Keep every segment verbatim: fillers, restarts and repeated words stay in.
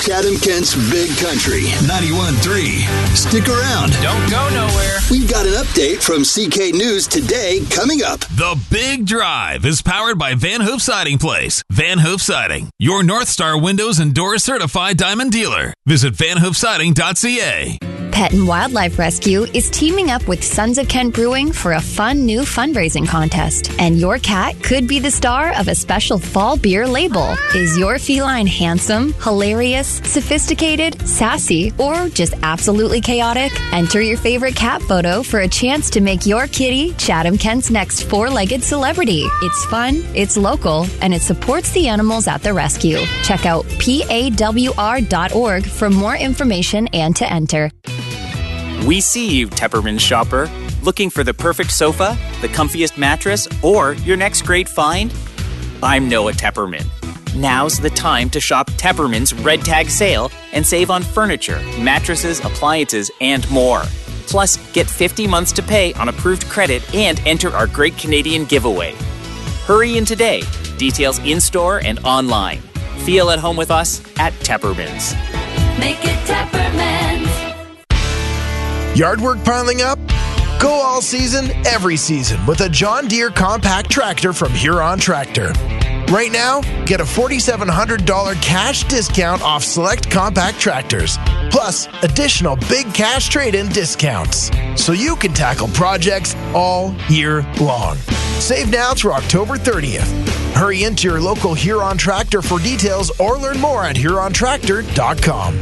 Chatham Kent's Big Country, ninety-one point three. Stick around. Don't go nowhere. We've got an update from C K News today coming up. The Big Drive is powered by Van Hoof Siding Place. Van Hoof Siding, your North Star Windows and Doors certified diamond dealer. Visit van hoof siding dot c a. Pet and Wildlife Rescue is teaming up with Sons of Kent Brewing for a fun new fundraising contest. And your cat could be the star of a special fall beer label. Is your feline handsome, hilarious, sophisticated, sassy, or just absolutely chaotic? Enter your favorite cat photo for a chance to make your kitty Chatham Kent's next four-legged celebrity. It's fun, it's local, and it supports the animals at the rescue. Check out P A W R dot org for more information and to enter. We see you, Tepperman shopper. Looking for the perfect sofa, the comfiest mattress, or your next great find? I'm Noah Tepperman. Now's the time to shop Tepperman's Red Tag Sale and save on furniture, mattresses, appliances, and more. Plus, get fifty months to pay on approved credit and enter our Great Canadian Giveaway. Hurry in today. Details in-store and online. Feel at home with us at Tepperman's. Make it Tepperman's. Yard work piling up? Go all season, every season with a John Deere compact tractor from Huron Tractor. Right now, get a four thousand seven hundred dollars cash discount off select compact tractors, plus additional big cash trade-in discounts, so you can tackle projects all year long. Save now through October thirtieth. Hurry into your local Huron Tractor for details or learn more at huron tractor dot com.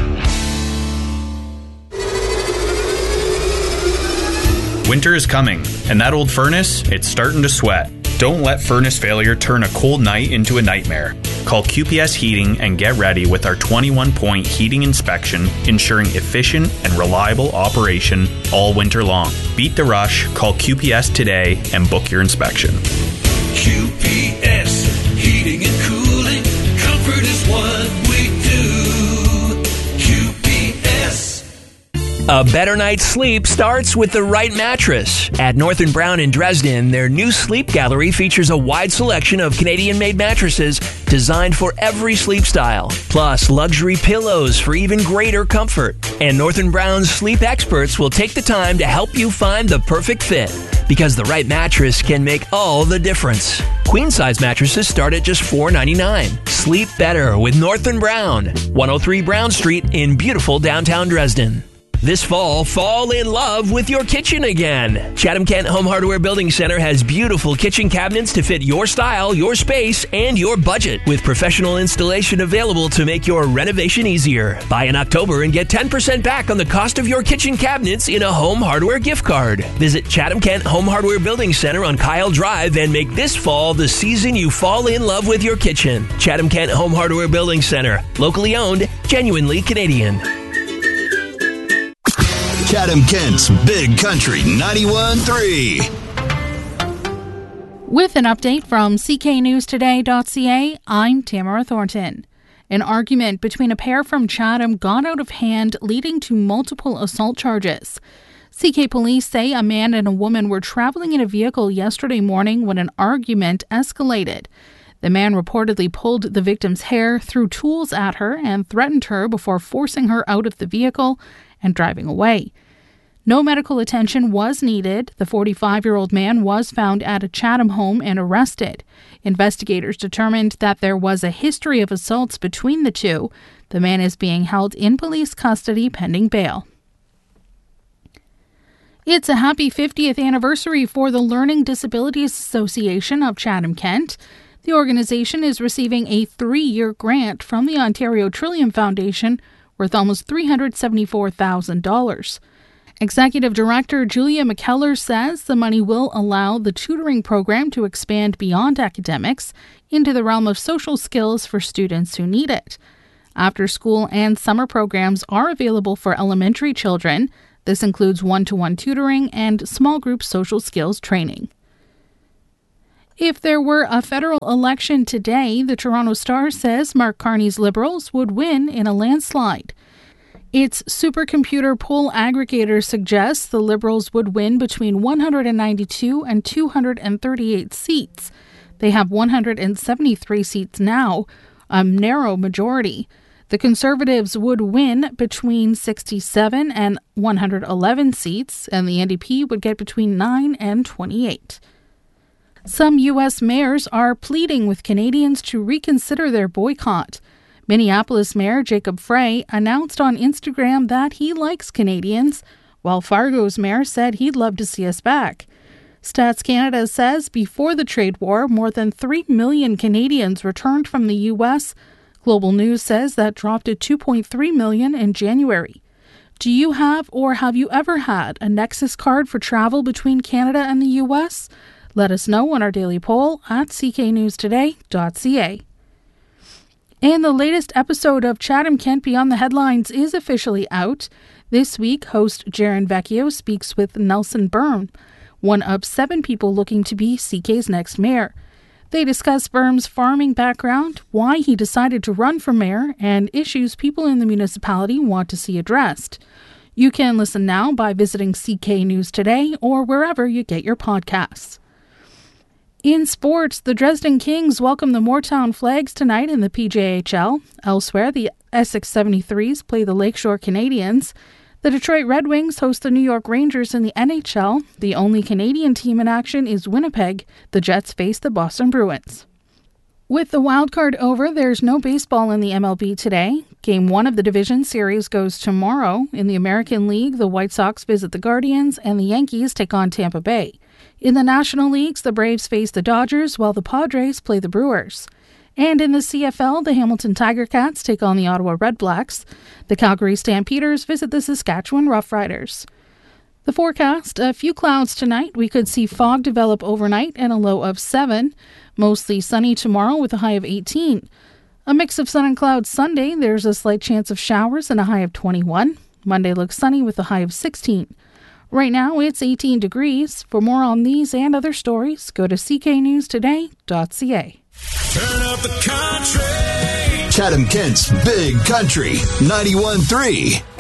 Winter is coming, and that old furnace, it's starting to sweat. Don't let furnace failure turn a cold night into a nightmare. Call Q P S Heating and get ready with our twenty-one point heating inspection, ensuring efficient and reliable operation all winter long. Beat the rush, call Q P S today, and book your inspection. Q P S, heating and cooling, comfort is what we do. Q P S. A better night's sleep starts with the right mattress. At North and Brown in Dresden, their new sleep gallery features a wide selection of Canadian-made mattresses designed for every sleep style, plus luxury pillows for even greater comfort. And North and Brown's sleep experts will take the time to help you find the perfect fit, because the right mattress can make all the difference. Queen-size mattresses start at just four dollars and ninety-nine cents. Sleep better with North and Brown, one oh three Brown Street in beautiful downtown Dresden. This fall, fall in love with your kitchen again. Chatham Kent Home Hardware Building Center has beautiful kitchen cabinets to fit your style, your space, and your budget, with professional installation available to make your renovation easier. Buy in October and get ten percent back on the cost of your kitchen cabinets in a home hardware gift card. Visit Chatham Kent Home Hardware Building Center on Kyle Drive and make this fall the season you fall in love with your kitchen. Chatham Kent Home Hardware Building Center. Locally owned, genuinely Canadian. Chatham Kent's Big Country, ninety-one point three. With an update from c k news today dot c a, I'm Tamara Thornton. An argument between a pair from Chatham got out of hand, leading to multiple assault charges. C K police say a man and a woman were traveling in a vehicle yesterday morning when an argument escalated. The man reportedly pulled the victim's hair, threw tools at her, and threatened her before forcing her out of the vehicle and driving away. No medical attention was needed. The forty-five-year-old man was found at a Chatham home and arrested. Investigators determined that there was a history of assaults between the two. The man is being held in police custody pending bail. It's a happy fiftieth anniversary for the Learning Disabilities Association of Chatham Kent. The organization is receiving a three-year grant from the Ontario Trillium Foundation worth almost three hundred seventy-four thousand dollars. Executive Director Julia McKellar says the money will allow the tutoring program to expand beyond academics into the realm of social skills for students who need it. After-school and summer programs are available for elementary children. This includes one-to-one tutoring and small group social skills training. If there were a federal election today, the Toronto Star says Mark Carney's Liberals would win in a landslide. Its supercomputer poll aggregator suggests the Liberals would win between one hundred ninety-two and two hundred thirty-eight seats. They have one hundred seventy-three seats now, a narrow majority. The Conservatives would win between sixty-seven and one hundred eleven seats, and the N D P would get between nine and twenty-eight. Some U S mayors are pleading with Canadians to reconsider their boycott. Minneapolis Mayor Jacob Frey announced on Instagram that he likes Canadians, while Fargo's mayor said he'd love to see us back. Stats Canada says before the trade war, more than three million Canadians returned from the U S. Global News says that dropped to two point three million in January. Do you have or have you ever had a Nexus card for travel between Canada and the U S? Let us know on our daily poll at c k news today dot c a. And the latest episode of Chatham Kent Beyond the Headlines is officially out. This week, host Jaron Vecchio speaks with Nelson Byrne, one of seven people looking to be C K's next mayor. They discuss Byrne's farming background, why he decided to run for mayor, and issues people in the municipality want to see addressed. You can listen now by visiting C K News Today or wherever you get your podcasts. In sports, the Dresden Kings welcome the Moortown Flags tonight in the P J H L. Elsewhere, the Essex seventy-threes play the Lakeshore Canadians. The Detroit Red Wings host the New York Rangers in the N H L. The only Canadian team in action is Winnipeg. The Jets face the Boston Bruins. With the wild card over, there's no baseball in the M L B today. Game one of the division series goes tomorrow. In the American League, the White Sox visit the Guardians and the Yankees take on Tampa Bay. In the National Leagues, the Braves face the Dodgers while the Padres play the Brewers. And in the C F L, the Hamilton Tiger Cats take on the Ottawa Red Blacks. The Calgary Stampeders visit the Saskatchewan Roughriders. The forecast, a few clouds tonight. We could see fog develop overnight and a low of seven. Mostly sunny tomorrow with a high of eighteen. A mix of sun and clouds Sunday. There's a slight chance of showers and a high of twenty-one. Monday looks sunny with a high of sixteen. Right now, it's eighteen degrees. For more on these and other stories, go to c k news today dot c a. Turn up the country. Chatham Kent's Big Country ninety-one point three.